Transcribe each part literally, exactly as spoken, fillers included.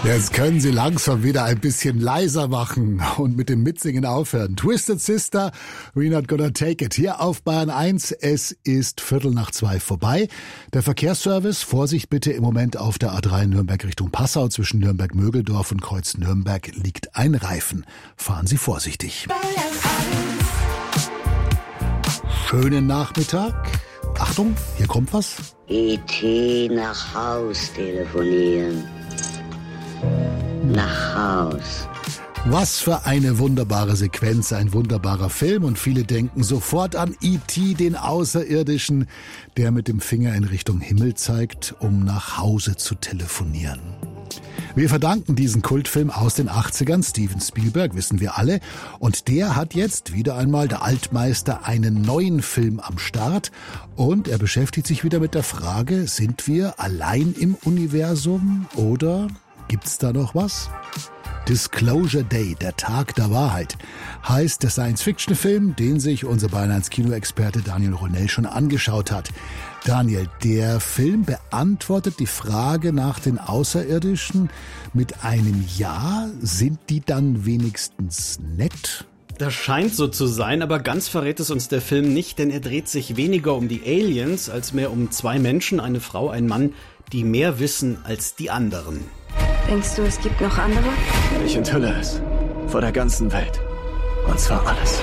Jetzt können Sie langsam wieder ein bisschen leiser machen und mit dem Mitsingen aufhören. Twisted Sister, We're Not Gonna Take It. Hier auf Bayern eins, es ist Viertel nach zwei vorbei. Der Verkehrsservice, Vorsicht bitte, im Moment auf der A drei Nürnberg Richtung Passau zwischen Nürnberg-Mögeldorf und Kreuz Nürnberg liegt ein Reifen. Fahren Sie vorsichtig. Schönen Nachmittag. Achtung, hier kommt was. E T nach Haus telefonieren. Nach Haus. Was für eine wunderbare Sequenz, ein wunderbarer Film und viele denken sofort an E T, den Außerirdischen, der mit dem Finger in Richtung Himmel zeigt, um nach Hause zu telefonieren. Wir verdanken diesen Kultfilm aus den achtzigern, Steven Spielberg, wissen wir alle, und der hat jetzt wieder einmal, der Altmeister, einen neuen Film am Start und er beschäftigt sich wieder mit der Frage, sind wir allein im Universum oder gibt's da noch was? Disclosure Day, der Tag der Wahrheit, heißt der Science-Fiction-Film, den sich unser Bayern eins Kino-Experte Daniel Ronell schon angeschaut hat. Daniel, der Film beantwortet die Frage nach den Außerirdischen mit einem Ja. Sind die dann wenigstens nett? Das scheint so zu sein, aber ganz verrät es uns der Film nicht, denn er dreht sich weniger um die Aliens als mehr um zwei Menschen, eine Frau, ein Mann, die mehr wissen als die anderen. Denkst du, es gibt noch andere? Ich enthülle es. Vor der ganzen Welt. Und zwar alles.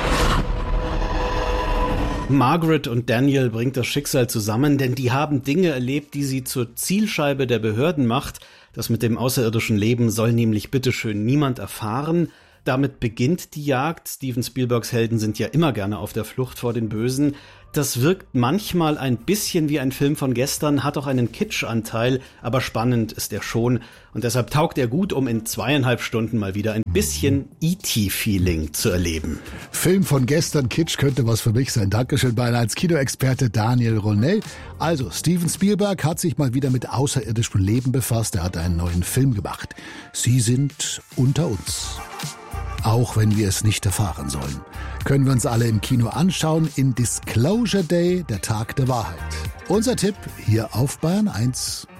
Margaret und Daniel bringt das Schicksal zusammen, denn die haben Dinge erlebt, die sie zur Zielscheibe der Behörden macht. Das mit dem außerirdischen Leben soll nämlich bitteschön niemand erfahren. Damit beginnt die Jagd. Steven Spielbergs Helden sind ja immer gerne auf der Flucht vor den Bösen. Das wirkt manchmal ein bisschen wie ein Film von gestern, hat auch einen Kitschanteil, aber spannend ist er schon. Und deshalb taugt er gut, um in zweieinhalb Stunden mal wieder ein bisschen E T-Feeling zu erleben. Film von gestern, Kitsch könnte was für mich sein. Dankeschön, Bayern eins Kinoexperte Daniel Ronell. Also, Steven Spielberg hat sich mal wieder mit außerirdischem Leben befasst. Er hat einen neuen Film gemacht. Sie sind unter uns. Auch wenn wir es nicht erfahren sollen. Können wir uns alle im Kino anschauen in Disclosure Day, der Tag der Wahrheit. Unser Tipp hier auf Bayern eins.